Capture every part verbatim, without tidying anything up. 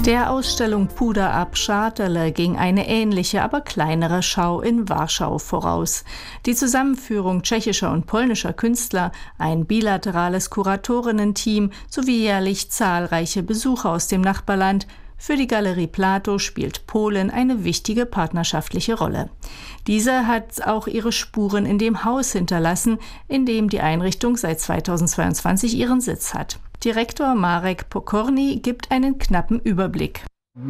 Der Ausstellung Puder ab Szartele ging eine ähnliche, aber kleinere Schau in Warschau voraus. Die Zusammenführung tschechischer und polnischer Künstler, ein bilaterales Kuratorinnen-Team sowie jährlich zahlreiche Besucher aus dem Nachbarland. Für die Galerie Plato spielt Polen eine wichtige partnerschaftliche Rolle. Diese hat auch ihre Spuren in dem Haus hinterlassen, in dem die Einrichtung seit zweitausendzweiundzwanzig ihren Sitz hat. Direktor Marek Pokorny gibt einen knappen Überblick.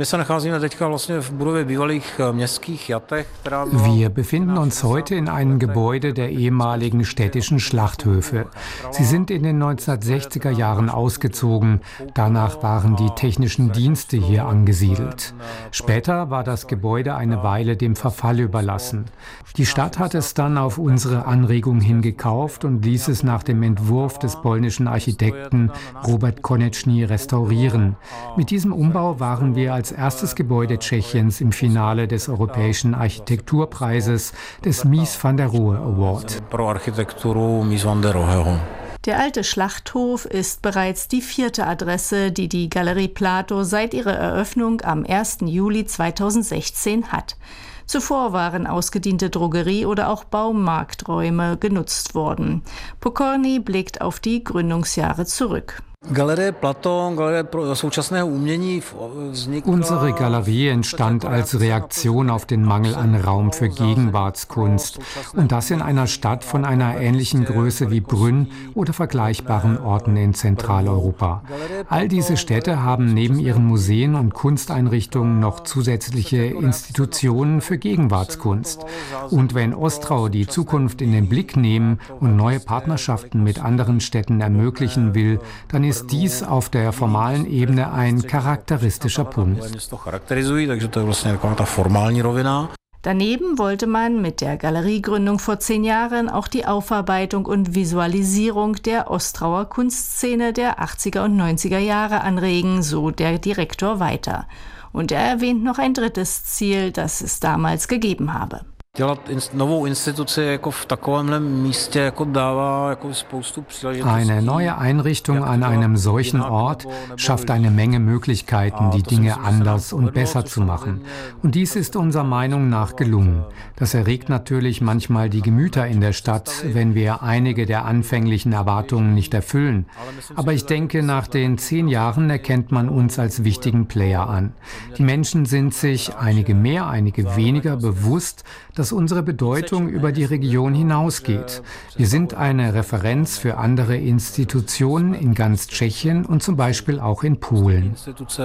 Wir befinden uns heute in einem Gebäude der ehemaligen städtischen Schlachthöfe. Sie sind in den neunzehnhundertsechziger Jahren ausgezogen. Danach waren die technischen Dienste hier angesiedelt. Später war das Gebäude eine Weile dem Verfall überlassen. Die Stadt hat es dann auf unsere Anregung hin gekauft und ließ es nach dem Entwurf des polnischen Architekten Robert Konieczny restaurieren. Mit diesem Umbau waren wir als erstes Gebäude Tschechiens im Finale des Europäischen Architekturpreises des Mies van der Rohe Award. Der alte Schlachthof ist bereits die vierte Adresse, die die Galerie Plato seit ihrer Eröffnung am ersten Juli zweitausendsechzehn hat. Zuvor waren ausgediente Drogerie- oder auch Baumarkträume genutzt worden. Pokorny blickt auf die Gründungsjahre zurück. Unsere Galerie entstand als Reaktion auf den Mangel an Raum für Gegenwartskunst. Und das in einer Stadt von einer ähnlichen Größe wie Brünn oder vergleichbaren Orten in Zentraleuropa. All diese Städte haben neben ihren Museen und Kunsteinrichtungen noch zusätzliche Institutionen für Gegenwartskunst. Und wenn Ostrau die Zukunft in den Blick nehmen und neue Partnerschaften mit anderen Städten ermöglichen will, dann ist ist dies auf der formalen Ebene ein charakteristischer Punkt. Daneben wollte man mit der Galeriegründung vor zehn Jahren auch die Aufarbeitung und Visualisierung der Ostrauer Kunstszene der achtziger und neunziger Jahre anregen, so der Direktor weiter. Und er erwähnt noch ein drittes Ziel, das es damals gegeben habe. Eine neue Einrichtung an einem solchen Ort schafft eine Menge Möglichkeiten, die Dinge anders und besser zu machen. Und dies ist unserer Meinung nach gelungen. Das erregt natürlich manchmal die Gemüter in der Stadt, wenn wir einige der anfänglichen Erwartungen nicht erfüllen. Aber ich denke, nach den zehn Jahren erkennt man uns als wichtigen Player an. Die Menschen sind sich, einige mehr, einige weniger, bewusst, dass unsere Bedeutung über die Region hinausgeht. Wir sind eine Referenz für andere Institutionen in ganz Tschechien und zum Beispiel auch in Polen.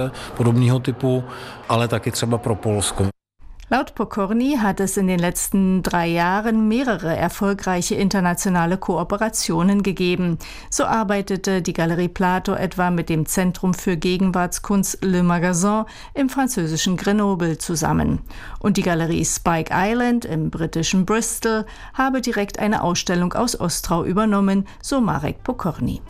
Laut Pokorny hat es in den letzten drei Jahren mehrere erfolgreiche internationale Kooperationen gegeben. So arbeitete die Galerie Plato etwa mit dem Zentrum für Gegenwartskunst Le Magasin im französischen Grenoble zusammen. Und die Galerie Spike Island im britischen Bristol habe direkt eine Ausstellung aus Ostrau übernommen, so Marek Pokorny.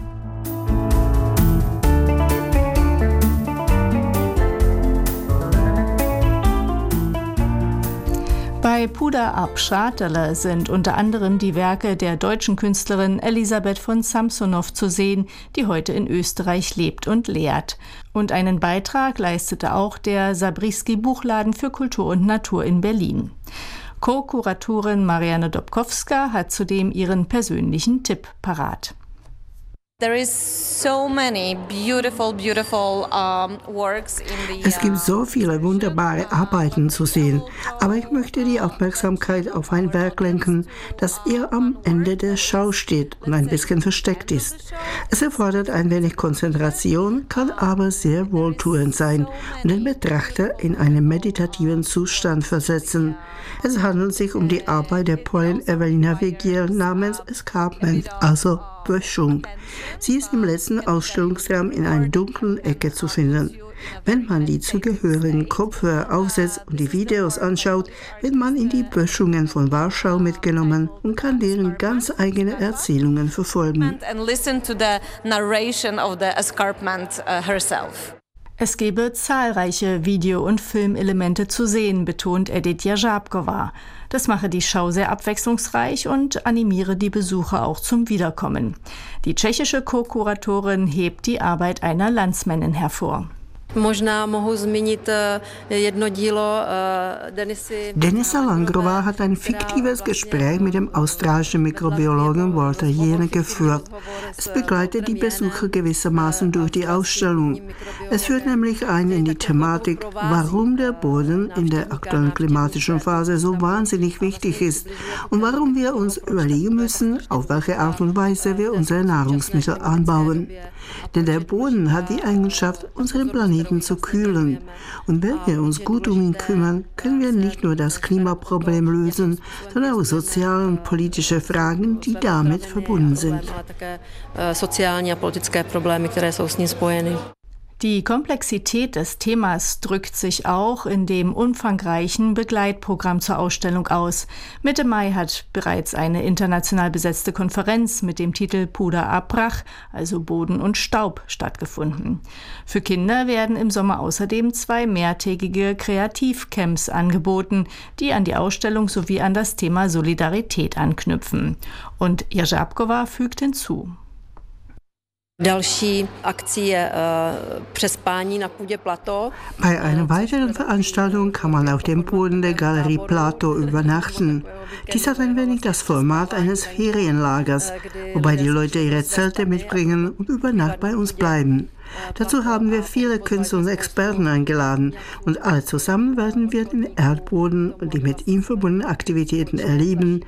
Bei Puder ab Szartele sind unter anderem die Werke der deutschen Künstlerin Elisabeth von Samsonow zu sehen, die heute in Österreich lebt und lehrt. Und einen Beitrag leistete auch der Zabriskie Buchladen für Kultur und Natur in Berlin. Co-Kuratorin Marianne Dobkowska hat zudem ihren persönlichen Tipp parat. Es gibt so viele wunderbare Arbeiten zu sehen, aber ich möchte die Aufmerksamkeit auf ein Werk lenken, das eher am Ende der Schau steht und ein bisschen versteckt ist. Es erfordert ein wenig Konzentration, kann aber sehr wohltuend sein und den Betrachter in einen meditativen Zustand versetzen. Es handelt sich um die Arbeit der Polin Ewelina Wygiel namens Escarpment, also Böschung. Sie ist im letzten Ausstellungsraum in einer dunklen Ecke zu finden. Wenn man die zugehörigen Kopfhörer aufsetzt und die Videos anschaut, wird man in die Böschungen von Warschau mitgenommen und kann deren ganz eigene Erzählungen verfolgen. Es gebe zahlreiche Video- und Filmelemente zu sehen, betont Edith Jarzabkova. Das mache die Schau sehr abwechslungsreich und animiere die Besucher auch zum Wiederkommen. Die tschechische Co-Kuratorin hebt die Arbeit einer Landsmännin hervor. Denisa Langrova hat ein fiktives Gespräch mit dem australischen Mikrobiologen Walter Jehne geführt. Es begleitet die Besucher gewissermaßen durch die Ausstellung. Es führt nämlich ein in die Thematik, warum der Boden in der aktuellen klimatischen Phase so wahnsinnig wichtig ist und warum wir uns überlegen müssen, auf welche Art und Weise wir unsere Nahrungsmittel anbauen. Denn der Boden hat die Eigenschaft, unseren Planeten zu kühlen. Und wenn wir uns gut um ihn kümmern, können wir nicht nur das Klimaproblem lösen, sondern auch soziale und politische Fragen, die damit verbunden sind. Die Komplexität des Themas drückt sich auch in dem umfangreichen Begleitprogramm zur Ausstellung aus. Mitte Mai hat bereits eine international besetzte Konferenz mit dem Titel Puder Abrach, also Boden und Staub, stattgefunden. Für Kinder werden im Sommer außerdem zwei mehrtägige Kreativcamps angeboten, die an die Ausstellung sowie an das Thema Solidarität anknüpfen. Und Jerzabkova fügt hinzu. Bei einer weiteren Veranstaltung kann man auf dem Boden der Galerie Plato übernachten. Dies hat ein wenig das Format eines Ferienlagers, wobei die Leute ihre Zelte mitbringen und über Nacht bei uns bleiben. Dazu haben wir viele Künstler und Experten eingeladen und alle zusammen werden wir den Erdboden und die mit ihm verbundenen Aktivitäten erleben,